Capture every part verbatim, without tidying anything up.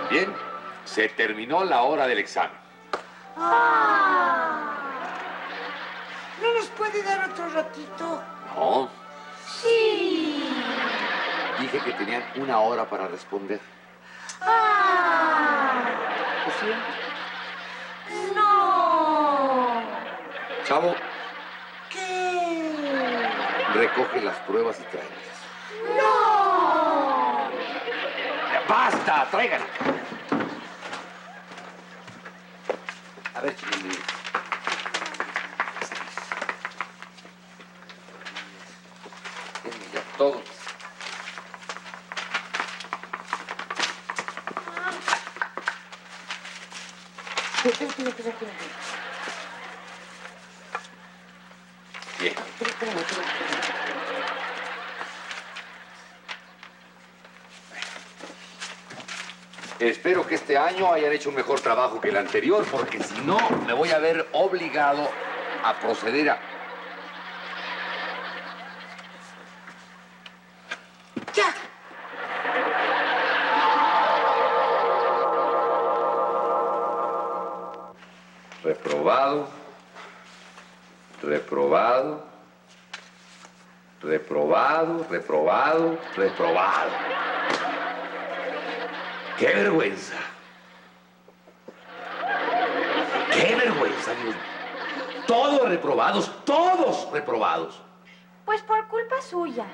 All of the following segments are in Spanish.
Bien, se terminó la hora del examen. Ah. ¿No nos puede dar otro ratito? No. Sí. Dije que tenían una hora para responder. Ah. Lo siento. No. Chavo, ¿Qué? recoge las pruebas y tráelas. No. ¡Basta! ¡Tráigala! A ver, Chilindrín. Denme ya todo. Bien. Espero que este año hayan hecho un mejor trabajo que el anterior, porque si no, me voy a ver obligado a proceder a... ¡Ya! Reprobado, reprobado, reprobado, reprobado, reprobado. ¡Qué vergüenza! ¡Qué vergüenza, Dios mío! Todos reprobados, todos reprobados. Pues por culpa suya.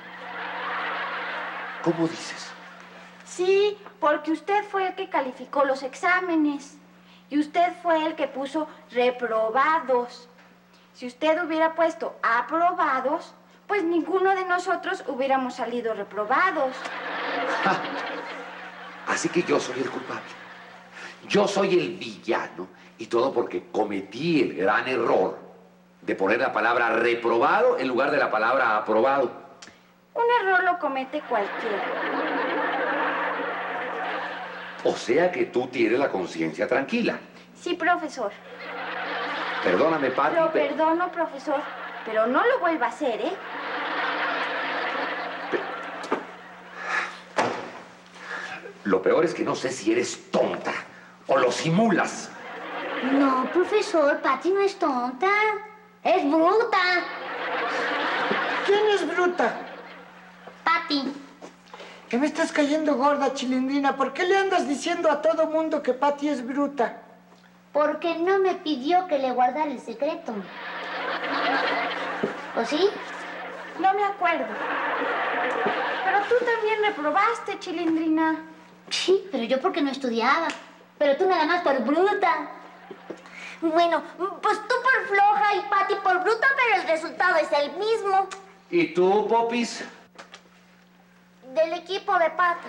¿Cómo dices? Sí, porque usted fue el que calificó los exámenes. Y usted fue el que puso reprobados. Si usted hubiera puesto aprobados, pues ninguno de nosotros hubiéramos salido reprobados. Ja. Así que yo soy el culpable. Yo soy el villano. Y todo porque cometí el gran error de poner la palabra reprobado en lugar de la palabra aprobado. Un error lo comete cualquiera. O sea que tú tienes la conciencia tranquila. Sí, profesor. Perdóname, Pati. Lo pero... perdono, profesor, pero no lo vuelva a hacer, ¿eh? Lo peor es que no sé si eres tonta o lo simulas. No, profesor, Pati no es tonta. Es bruta. ¿Quién es bruta? Pati. Que me estás cayendo gorda, Chilindrina. ¿Por qué le andas diciendo a todo mundo que Pati es bruta? Porque no me pidió que le guardara el secreto. ¿O sí? No me acuerdo. Pero tú también reprobaste, Chilindrina. Sí, pero yo porque no estudiaba. Pero tú nada más por bruta. Bueno, pues tú por floja y Pati por bruta, pero el resultado es el mismo. ¿Y tú, Popis? Del equipo de Pati.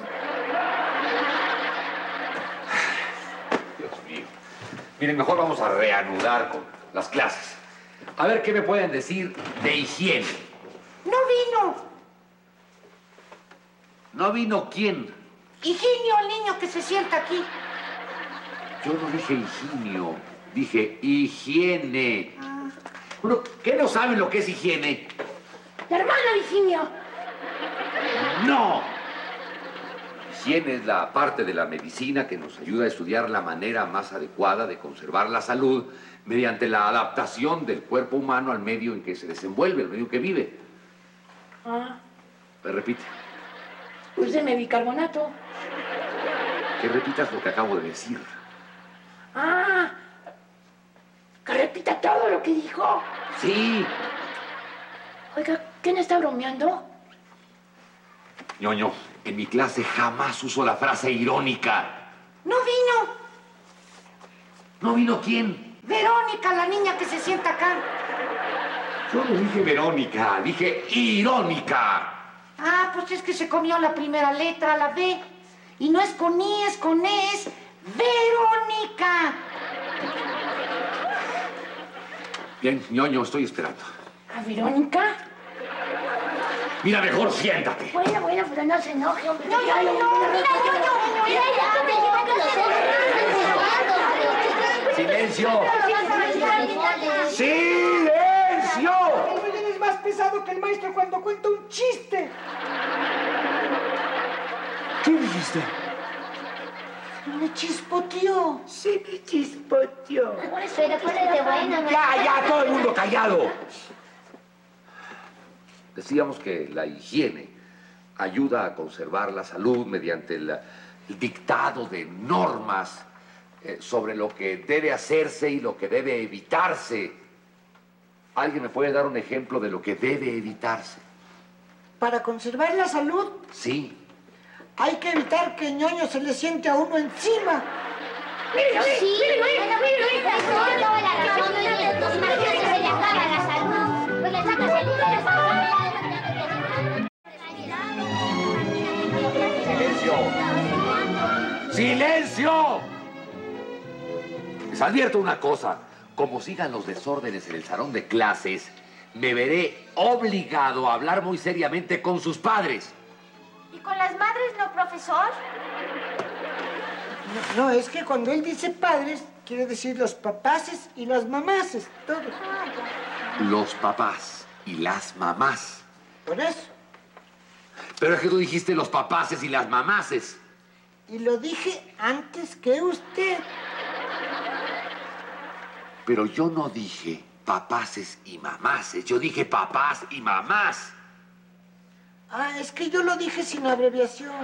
Dios mío. Miren, mejor vamos a reanudar con las clases. A ver qué me pueden decir de higiene. ¡No vino! ¿No vino quién? Higinio, el niño que se sienta aquí. Yo no dije higinio, dije higiene. Ah. Bueno, ¿qué no saben lo que es higiene? La hermana de Higinio. ¡No! Higiene es la parte de la medicina que nos ayuda a estudiar la manera más adecuada de conservar la salud mediante la adaptación del cuerpo humano al medio en que se desenvuelve, al medio en que vive. Ah. Pues repite. Pues deme bicarbonato. Que repitas lo que acabo de decir. Ah. Que repita todo lo que dijo. Sí. Oiga, ¿quién está bromeando? Ñoño, en mi clase jamás uso la frase irónica. ¡No vino! ¿No vino quién? Verónica, la niña que se sienta acá. Yo no dije Verónica, dije irónica. Ah, pues es que se comió la primera letra, la B. Y no es con I, es con E, es Verónica. Bien, Ñoño, estoy esperando. ¿A Verónica? Mira, mejor siéntate. Bueno, bueno, pero no se enoje, hombre. No, no, no, mira, yo, yo, mira, ya, me llevo que lo sé. ¡Silencio! ¡Silencio! Es más pesado que el maestro cuando cuenta un chiste. ¿Qué dijiste? Me chispoteó. Se me chispoteó. Pero ponete bueno, Ya, ya, todo el mundo callado. Decíamos que la higiene ayuda a conservar la salud mediante el, el dictado de normas eh, sobre lo que debe hacerse y lo que debe evitarse. ¿Alguien me puede dar un ejemplo de lo que debe evitarse? Para conservar la salud, Sí. hay que evitar que ñoño se le siente a uno encima. Sí, bueno, profesor, toda la razón, y de tus maneras se le acaba la salud. Pues le sacas el ¡Silencio! ¡Silencio! Les advierto una cosa. Como sigan los desórdenes en el salón de clases, me veré obligado a hablar muy seriamente con sus padres. ¿Y con las madres no, profesor? No, no, es que cuando él dice padres, quiere decir los papaces y las mamaces, todo. Los papás y las mamás. Por eso. Pero es que tú dijiste los papaces y las mamaces. Y lo dije antes que usted. Pero yo no dije papaces y mamaces. Yo dije papás y mamás. Ah, es que yo lo dije sin abreviación.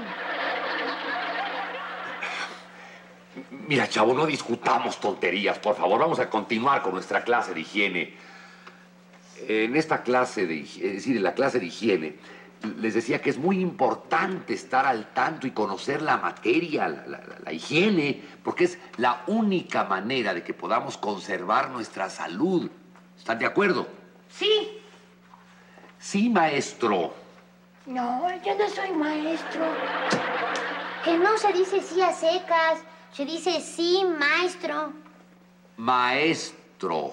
Mira, chavo, no discutamos tonterías, por favor. Vamos a continuar con nuestra clase de higiene. En esta clase de higiene, es decir, en la clase de higiene, les decía que es muy importante estar al tanto y conocer la materia, la, la, la higiene, porque es la única manera de que podamos conservar nuestra salud. ¿Están de acuerdo? Sí. Sí, maestro. No, yo no soy maestro. Que no se dice sí a secas, se dice sí, maestro. Maestro.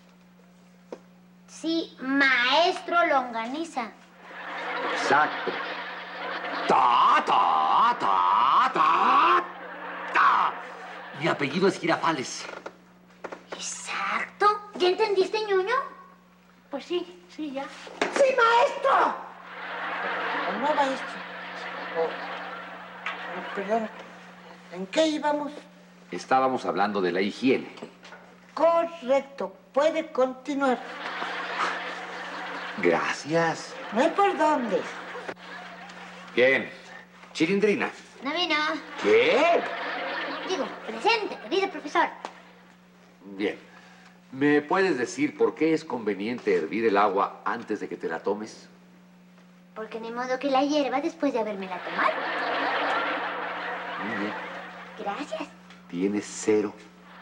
Sí, maestro longaniza. Exacto. Ta, ta, ta, ta, ta. Mi apellido es Girafales. Exacto. ¿Ya entendiste, ñoño? Pues sí, sí, ya. ¡Sí, maestro! ¿O no, maestro? O- o, perdón, ¿en qué íbamos? Estábamos hablando de la higiene. Correcto, puede continuar. Gracias. No hay por dónde. Bien. Chilindrina. No vino. ¿Qué? Digo, presente, querido profesor. Bien. ¿Me puedes decir por qué es conveniente hervir el agua antes de que te la tomes? Porque de modo que la hierva después de habérmela tomado. Muy bien. Gracias. Tienes cero.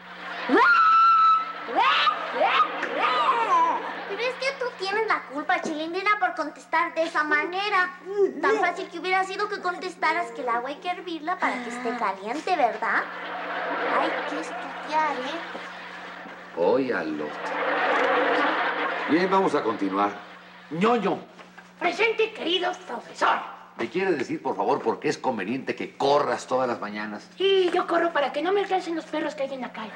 Pero es que tú tienes la culpa, Chilindrina, por contestar de esa manera. Tan fácil que hubiera sido que contestaras que el agua hay que hervirla para que esté caliente, ¿verdad? Hay que estudiar, ¿eh? Óyalo. Bien, vamos a continuar. ñoño, Presente, querido profesor. ¿me quieres decir, por favor, por qué es conveniente que corras todas las mañanas? Sí, yo corro para que no me alcancen los perros que hay en la calle.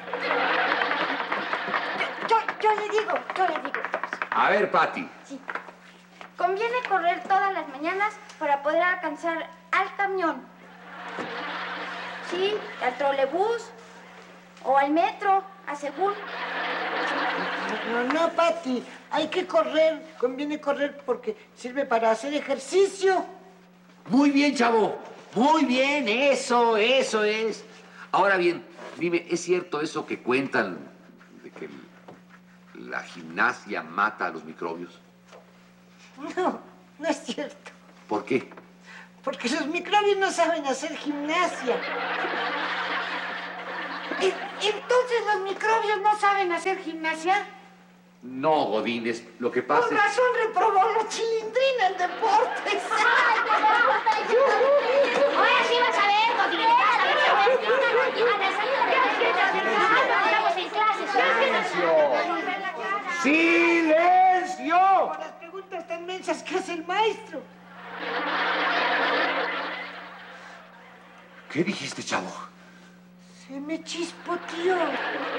Yo, yo le digo, yo le digo, profesor. A ver, Pati. Sí. Conviene correr todas las mañanas para poder alcanzar al camión. Sí, al trolebús o al metro, a según. No, no, Pati, hay que correr. Conviene correr porque sirve para hacer ejercicio. Muy bien, chavo. Muy bien, eso, eso es. Ahora bien, dime, ¿es cierto eso que cuentan de que la gimnasia mata a los microbios? No, no es cierto. ¿Por qué? Porque los microbios no saben hacer gimnasia. ¿Y- ¿Entonces los microbios no saben hacer gimnasia? No, Godínez, lo que pasa Con es... razón reprobó la Chilindrina en deportes. Ahora sí vas a ver, Godín. Vas a ver, a la salida de la estamos en clases. ¡Silencio! Por las preguntas tan mensas que hace el maestro. ¿Qué dijiste, chavo? Se me chispoteó.